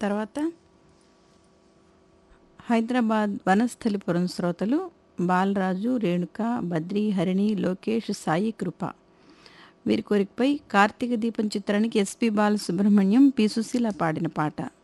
తర్వాత హైదరాబాద్ వనస్థలిపురం శ్రోతలు బాలరాజు, రేణుక, బద్రి, హరిణి, లోకేష్, సాయి, కృప వీరి కోరికపై కార్తీక దీపం చిత్రానికి ఎస్పి బాలసుబ్రహ్మణ్యం, పి సుశీల పాడిన పాట.